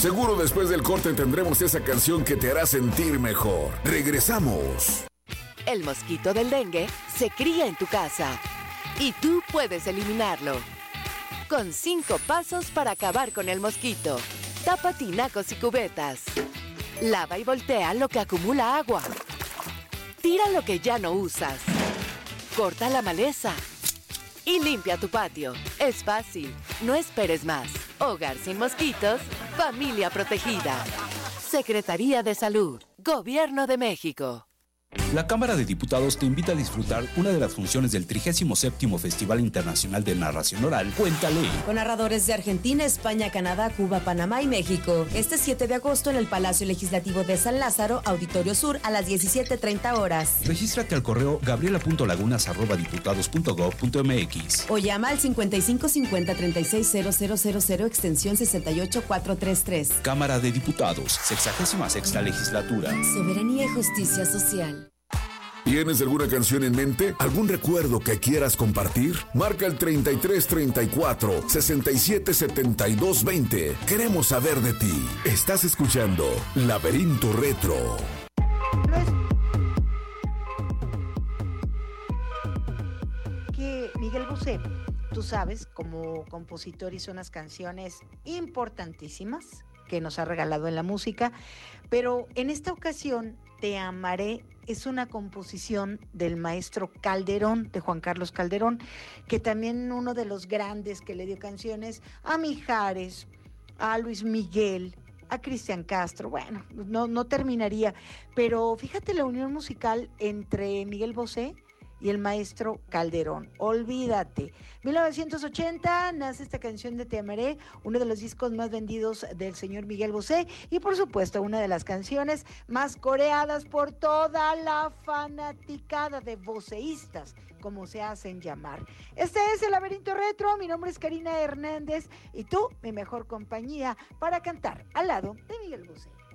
Seguro después del corte tendremos esa canción que te hará sentir mejor. Regresamos. El mosquito del dengue se cría en tu casa y tú puedes eliminarlo. Con 5 pasos para acabar con el mosquito. Tapa tinacos y cubetas. Lava y voltea lo que acumula agua. Tira lo que ya no usas. Corta la maleza. Y limpia tu patio. Es fácil. No esperes más. Hogar sin mosquitos. Familia protegida. Secretaría de Salud. Gobierno de México. La Cámara de Diputados te invita a disfrutar una de las funciones del 37º Festival Internacional de Narración Oral, Cuéntale. Con narradores de Argentina, España, Canadá, Cuba, Panamá y México. Este 7 de agosto en el Palacio Legislativo de San Lázaro, Auditorio Sur, a las 17:30 horas. Regístrate al correo gabriela.lagunas@diputados.gov.mx o llama al 55 50 36 000 extensión 68433. Cámara de Diputados, 66ª Legislatura. Soberanía y justicia social. ¿Tienes alguna canción en mente? ¿Algún recuerdo que quieras compartir? Marca el 33 34 67 72 20. Queremos saber de ti. Estás escuchando Laberinto Retro. Que Miguel Bosé, tú sabes, como compositor hizo unas canciones importantísimas que nos ha regalado en la música, pero en esta ocasión Te Amaré es una composición del maestro Calderón, de Juan Carlos Calderón, que también uno de los grandes que le dio canciones a Mijares, a Luis Miguel, a Cristian Castro. Bueno, no terminaría, pero fíjate la unión musical entre Miguel Bosé y el maestro Calderón. Olvídate. 1980 nace esta canción de Te Amaré, uno de los discos más vendidos del señor Miguel Bosé y por supuesto una de las canciones más coreadas por toda la fanaticada de voceístas, como se hacen llamar. Este es el Laberinto Retro, mi nombre es Karina Hernández y tú, mi mejor compañía para cantar al lado de Miguel Bosé.